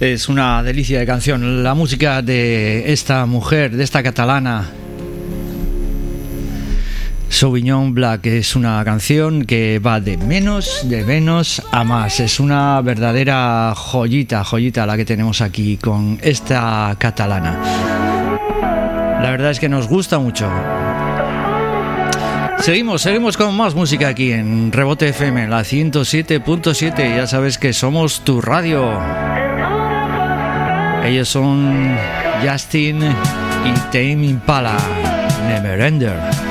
Es una delicia de canción. La música de esta mujer, de esta catalana, Sauvignon Black, es una canción que va de menos a más. Es una verdadera joyita la que tenemos aquí con esta catalana. La verdad es que nos gusta mucho. Seguimos con más música aquí en Rebote FM, la 107.7. Ya sabes que somos tu radio. Ellos son Justin y Tame Impala, Neverender.